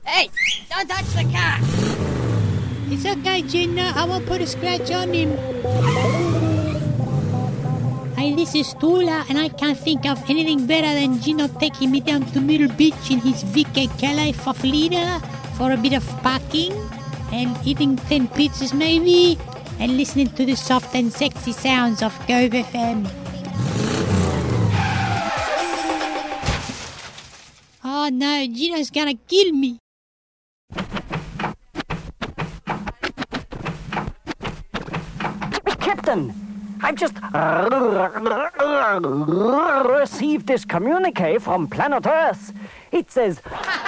Hey, don't touch the car! It's okay, Gina. I won't put a scratch on him. Hey, this is Tula, and I can't think of anything better than Gino taking me down to Middle Beach in his Vicky Calais Faflina for a bit of parking and eating 10 pizzas maybe and listening to the soft and sexy sounds of Go FM. Oh no, Gino's gonna kill me. Captain, I've just received this communique from planet Earth. It says,